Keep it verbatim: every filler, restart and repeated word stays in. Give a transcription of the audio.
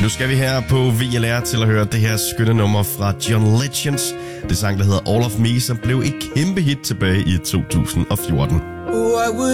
Nu skal vi her på V L R til at høre det her skønne nummer fra John Legends. Det sang, der hedder All of Me, som blev et kæmpe hit tilbage i to tusind og fjorten.